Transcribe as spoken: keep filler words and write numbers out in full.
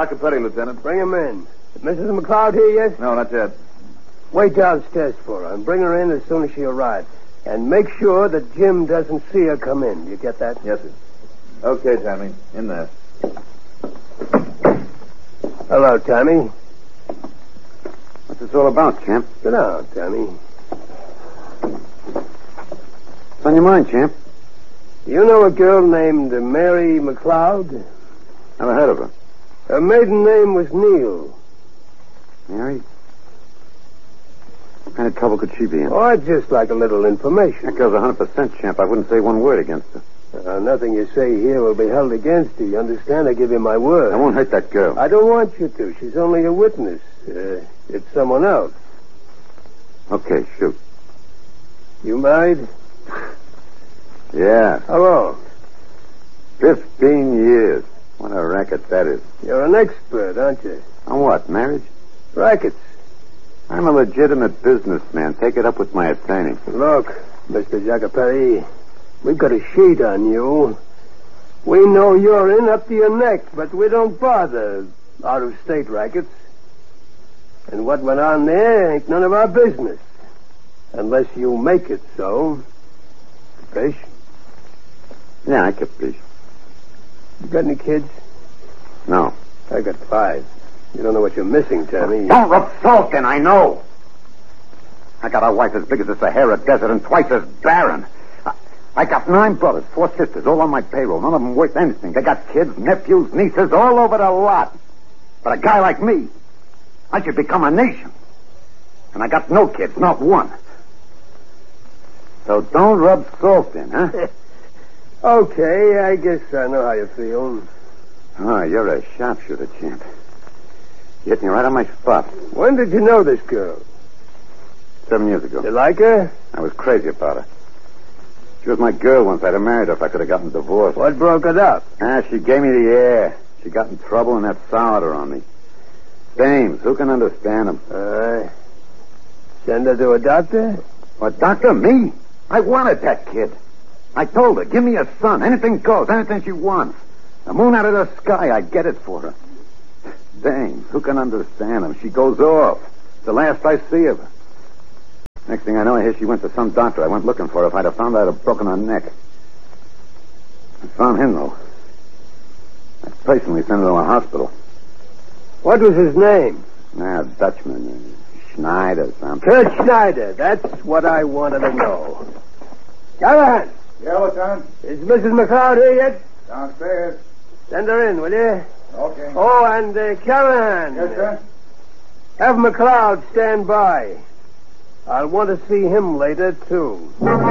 Jacopelli, Lieutenant. Bring him in. Is Missus McLeod here yet? No, not yet. Wait downstairs for her and bring her in as soon as she arrives. And make sure that Jim doesn't see her come in. You get that? Yes, sir. Okay, Tommy. In there. Hello, Tommy. What's this all about, champ? Sit down, Tommy. What's on your mind, champ? Do you know a girl named Mary McLeod? Never heard of her. Her maiden name was Neal. Mary? What kind of trouble could she be in? Oh, I'd just like a little information. That girl's one hundred percent, champ. I wouldn't say one word against her. Uh, nothing you say here will be held against you. You understand? I give you my word. I won't hurt that girl. I don't want you to. She's only a witness. Uh, it's someone else. Okay, shoot. You married? Yeah. How long? Fifteen years. What a racket that is. You're an expert, aren't you? On what, marriage? Rackets. I'm a legitimate businessman. Take it up with my attorney. Look, Mister Jacopelli, we've got a sheet on you. We know you're in up to your neck, but we don't bother out-of-state rackets. And what went on there ain't none of our business. Unless you make it so. Fish? Yeah, I capiche. You got any kids? No. I got five. You don't know what you're missing, Tommy. Don't rub salt in, I know. I got a wife as big as the Sahara Desert and twice as barren. I, I got nine brothers, four sisters, all on my payroll. None of them worth anything. They got kids, nephews, nieces, all over the lot. But a guy like me, I should become a nation. And I got no kids, not one. So don't rub salt in, huh? Okay, I guess I know how you feel. Oh, you're a sharpshooter, champ. You hit me right on my spot. When did you know this girl? Seven years ago. You like her? I was crazy about her. She was my girl once. I'd have married her if I could have gotten divorced. What broke it up? Ah, she gave me the air. She got in trouble and that soured her on me. Dames, who can understand them? Uh, send her to a doctor? What, doctor? Me? I wanted that kid. I told her, give me a son. Anything goes, anything she wants. The moon out of the sky, I get it for her. Dames, who can understand them? She goes off. It's the last I see of her. Next thing I know, I hear she went to some doctor. I went looking for her. If I'd have found her, I'd have broken her neck. I found him, though. I personally sent her to a hospital. What was his name? Ah, Dutchman. Schneider, something. Kurt Schneider. That's what I wanted to know. Callahan. Yeah, Lieutenant? Is Missus McLeod here yet? Downstairs. Send her in, will you? Okay. Oh, and uh, Callahan. Yes, sir? Have McLeod stand by. I'll want to see him later, too.